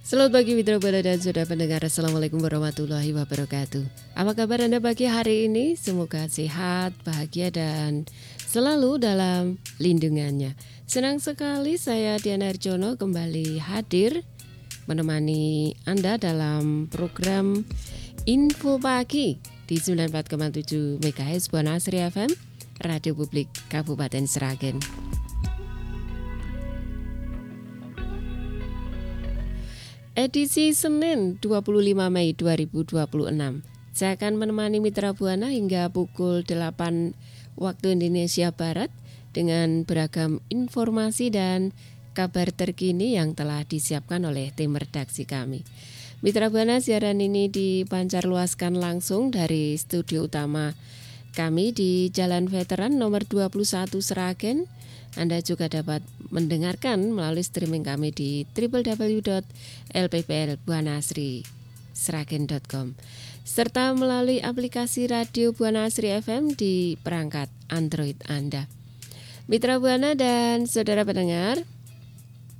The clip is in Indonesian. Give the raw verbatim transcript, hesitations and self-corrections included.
Selamat pagi Mitra Buana dan Saudara pendengar. Assalamualaikum warahmatullahi wabarakatuh. Apa kabar Anda pagi hari ini? Semoga sehat, bahagia dan selalu dalam lindungannya. Senang sekali saya Diana Arjono kembali hadir menemani Anda dalam program Info Pagi di sembilan puluh empat koma tujuh MHz Buana Asri F M, Radio Publik Kabupaten Sragen. Edisi Senin dua puluh lima Mei dua ribu dua puluh enam. Saya akan menemani Mitra Buana hingga pukul delapan waktu Indonesia Barat dengan beragam informasi dan kabar terkini yang telah disiapkan oleh tim redaksi kami. Mitra Buana, siaran ini dipancarluaskan langsung dari studio utama kami di Jalan Veteran nomor dua puluh satu Sragen. Anda juga dapat mendengarkan melalui streaming kami di w w w dot l p p l buana asri sragen dot com serta melalui aplikasi radio Buana Asri F M di perangkat Android Anda. Mitra Buana dan saudara pendengar,